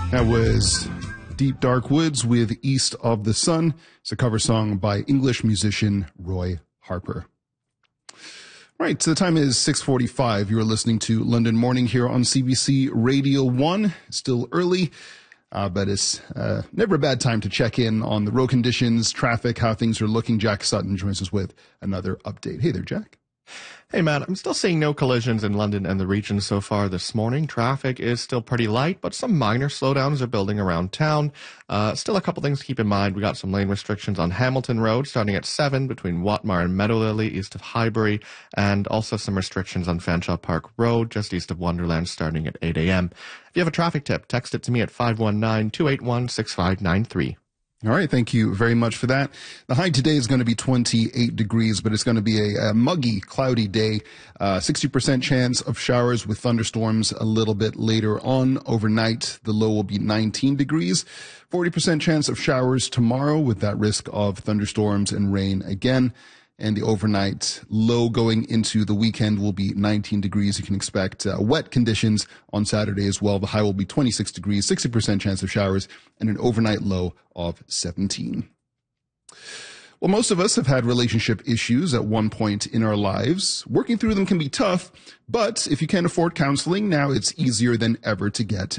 That was Deep Dark Woods with East of the Sun. It's a cover song by English musician Roy Harper. Right, so the time is 6:45. You're listening to London Morning here on CBC Radio 1. It's still early, but it's never a bad time to check in on the road conditions, traffic, how things are looking. Jack Sutton joins us with another update. Hey there, Jack. Hey, Matt, I'm still seeing no collisions in London and the region so far this morning. Traffic is still pretty light, but some minor slowdowns are building around town. Still a couple things to keep in mind. We got some lane restrictions on Hamilton Road starting at 7 between Watmar and Meadowlily east of Highbury, and also some restrictions on Fanshawe Park Road just east of Wonderland starting at 8 a.m. If you have a traffic tip, text it to me at 519-281-6593. All right, thank you very much for that. The high today is going to be 28 degrees, but it's going to be a muggy, cloudy day. 60% chance of showers with thunderstorms a little bit later on. Overnight, the low will be 19 degrees. 40% chance of showers tomorrow with that risk of thunderstorms and rain again. And the overnight low going into the weekend will be 19 degrees. You can expect wet conditions on Saturday as well. The high will be 26 degrees, 60% chance of showers, and an overnight low of 17. Well, most of us have had relationship issues at one point in our lives. Working through them can be tough, but if you can't afford counseling, now it's easier than ever to get